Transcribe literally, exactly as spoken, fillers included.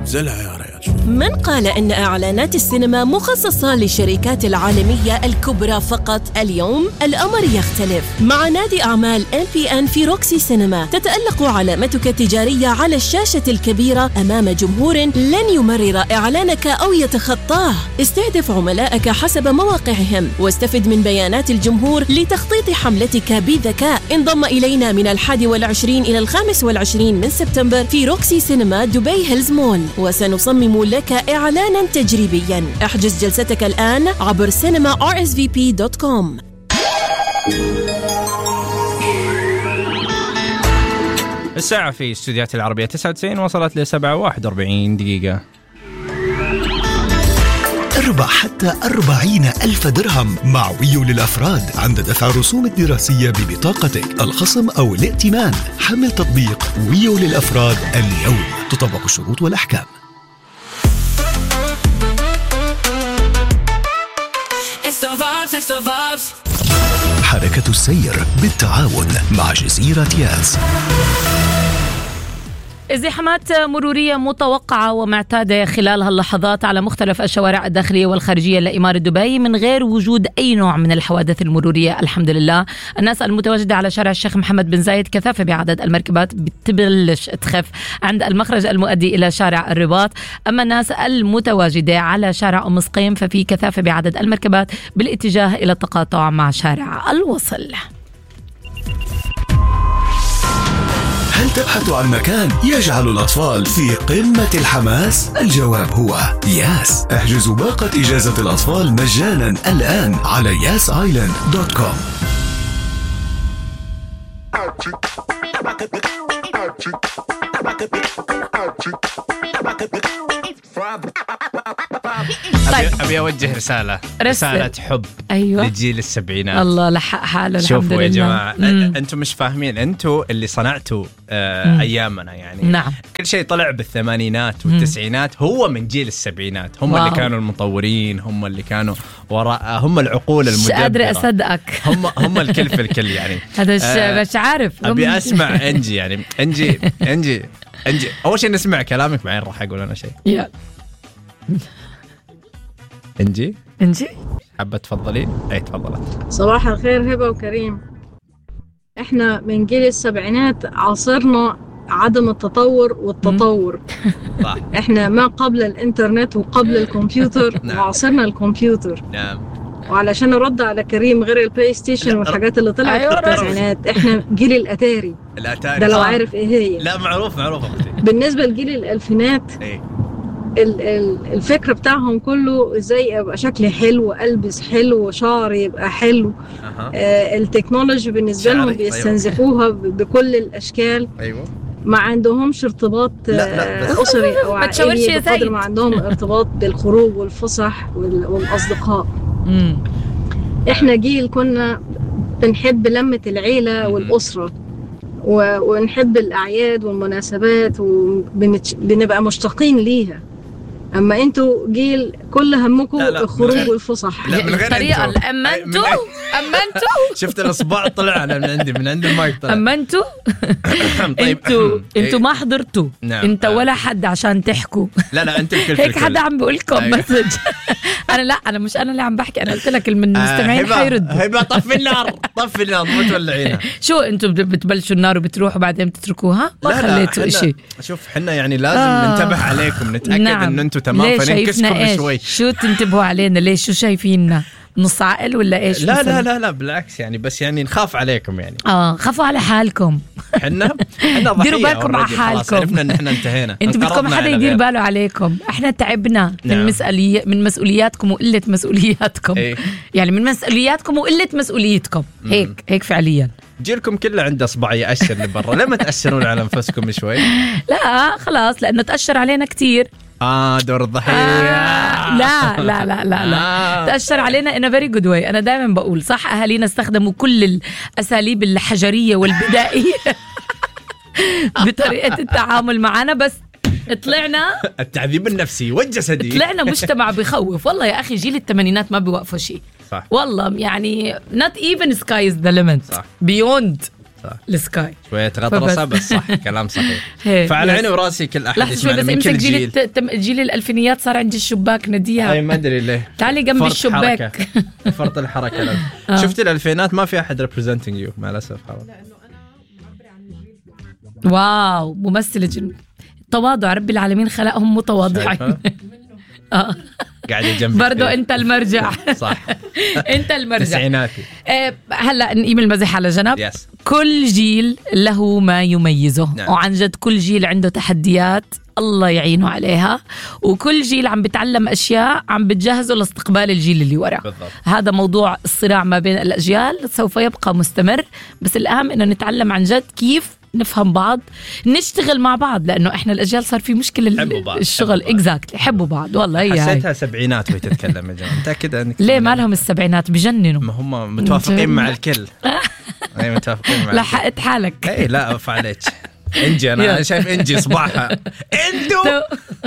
زلها يا ريال. من قال أن إعلانات السينما مخصصة للشركات العالمية الكبرى فقط؟ اليوم الأمر يختلف. مع نادي أعمال إم بي إن في روكسي سينما تتألق علامتك التجارية على الشاشة الكبيرة أمام جمهور لن يمرر إعلانك أو يتخطاه. استهدف عملائك حسب مواقعهم واستفد من بيانات الجمهور لتخطيط حملتك بذكاء. انضم إلينا من الحادي والعشرين إلى الخامس والعشرين من سبتمبر في روكسي سينما دبي هيلز مول، وسنصمم لك إعلاناً تجريبياً. احجز جلستك الآن عبر سينما آر إس في بي دوت كوم. الساعة في استوديوهات العربية تسعة وتسعين وصلت لسبعة واحد وأربعين دقيقة. اربح حتى أربعين ألف درهم مع ويو للأفراد عند دفع رسوم الدراسية ببطاقتك، الخصم أو الائتمان. حمل تطبيق ويو للأفراد اليوم، تطبق الشروط والأحكام. حركة السير بالتعاون مع جزيرة ياس. ازدحامات مرورية متوقعة ومعتادة خلال هاللحظات على مختلف الشوارع الداخلية والخارجية لإمارة دبي من غير وجود أي نوع من الحوادث المرورية الحمد لله. الناس المتواجدة على شارع الشيخ محمد بن زايد كثافة بعدد المركبات بتبلش تخف عند المخرج المؤدي إلى شارع الرباط. أما الناس المتواجدة على شارع أم سقيم ففي كثافة بعدد المركبات بالاتجاه إلى التقاطع مع شارع الوصل. هل تبحث عن مكان يجعل الأطفال في قمة الحماس؟ الجواب هو ياس. احجزوا باقة إجازة الأطفال مجانا الآن على ياس آيلاند دوت كوم. طيب. أبي أوجه رسالة رسالة حب أيوة. لجيل السبعينات. الله لحق حاله الحمد لله. شوفوا يا جماعة، أنتم مش فاهمين، أنتم اللي صنعتوا آه أيامنا يعني. نعم. كل شيء طلع بالثمانينات والتسعينات هو من جيل السبعينات. هم واو. اللي كانوا المطورين، هم اللي كانوا وراء، هم العقول المدبرة. مش قادر أصدقك. هم هم الكل في الكل يعني. هذا آه مش عارف. أبي أسمع إنجي يعني. إنجي إنجي إنجي أول شيء نسمع كلامك بعدين راح أقول أنا شيء. يلا. إنجي إنجي حابة تفضلين؟ أي تفضلت. صباح الخير هبة وكريم. إحنا من جيل السبعينات عاصرنا عدم التطور والتطور. صح. إحنا ما قبل الإنترنت وقبل الكمبيوتر. نعم. وعاصرنا الكمبيوتر. نعم. وعلشان نرد على كريم، غير البلاي ستيشن والحاجات اللي طلعت أيوة في التسعينات، إحنا جيل الأتاري. الأتاري ده لو آه. عارف إيه هي. لا معروف معروف أختي. بالنسبة لجيل الألفينات إيه؟ الفكرة بتاعهم كله ازاي يبقى شكلي حلو، البس حلو، شعري يبقى حلو. أه. آه التكنولوجي بالنسبة لهم بيستنزفوها أيوة. بكل الاشكال. ايوه. ما عندهمش ارتباط آه اسري او عائلي بقدر ما عندهم ارتباط بالخروج والفسح والاصدقاء. مم. احنا جيل كنا بنحب لمة العيلة والاسرة، ونحب الاعياد والمناسبات وبنبقى مشتاقين ليها. اما انتوا جيل كل همكم الخروج والفسح. لا من غير الطريقه اما انتوا اما انتوا شفت الاصبع طلع انا من عندي من عند المايك طلع. اما انتوا طيب انتوا انتوا ما حضرتوا. نعم. انت ولا حد عشان تحكوا. لا لا انت الكل. هيك حدا عم بقول لكم مسج. انا لا انا مش انا اللي عم بحكي، انا قلت لك المستمعين حيردوا. هبه طفي النار طفي النار مو تولعينها. شو انتم بتبلشوا النار وبتروحوا بعدين بتتركوها؟ ما خليتوا شيء. شوف حنا يعني لازم آه. ننتبه عليكم، نتاكد نعم. انه انتم تمام فننكسكم شوي. شو تنتبهوا علينا ليش؟ شو شايفيننا نص عقل ولا ايش؟ لا لا لا لا بالعكس يعني، بس يعني نخاف عليكم يعني. اه خافوا على حالكم. احنا احنا ضحيه. ديروا بالكم على حالكم. عرفنا ان احنا انتهينا. انتوا بدكم حدا يدير باله عليكم. احنا تعبنا نعم. من مسؤوليات من مسؤولياتكم وقله مسؤولياتكم. ايه؟ يعني من مسؤولياتكم وقله مسؤوليتكم. هيك مم. هيك فعليا. جيلكم كله عنده اصبع يأشر لبرا، لما تأشرون على انفسكم شوي؟ لا خلاص لانه تأشر علينا كتير. آه دور الضحية. آه لا لا لا لا لا آه. تأشر علينا in a very good way. أنا دائما بقول صح أهالينا استخدموا كل الأساليب الحجرية والبدائية بطريقة التعامل معنا، بس طلعنا التعذيب النفسي والجسدي. طلعنا مجتمع بيخوف والله يا أخي. جيل الثمانينات ما بيوقفوا شيء. صح. والله يعني not even sky is the limit. صح. beyond السكاي شوية غطرسة بس صح كلام صحيح. فعلى عيني وراسي كل أحد يسمعنا من كل جيل. جيل الألفينيات صار عندي الشباك نديها. أي ما أدري ليه. تعالي جنب الشباك. فرط الحركة. آه. شفت الألفينات ما في أحد representing you مع الأسف. واو ممثلة جن... تواضع رب العالمين خلقهم متواضعين. آه. قاعدة جنبي برضو أنت المرجع. صح. أنت المرجع. تسعيناتي. أه هلا نقيم المزح على جنب. yes. كل جيل له ما يميزه. نعم. وعن جد كل جيل عنده تحديات الله يعينه عليها، وكل جيل عم بتعلم أشياء عم بتجهزه لاستقبال الجيل اللي وراه. هذا موضوع الصراع ما بين الأجيال سوف يبقى مستمر، بس الأهم إنه نتعلم عن جد كيف نفهم بعض، نشتغل مع بعض، لأنه إحنا الأجيال صار في مشكلة الشغل. إكزاكتلي حبوا بعض والله. هي حسيتها سبعينات وهي تتكلم يا جماعة. متأكد أنك ليه ما لهم السبعينات بجننوا؟ ما هم متوافقين مع الكل. أي متوافقين مع لحقت حالك. أي لا أوف عليك. إنجي أنا شايف إنجي صباحها. إنتو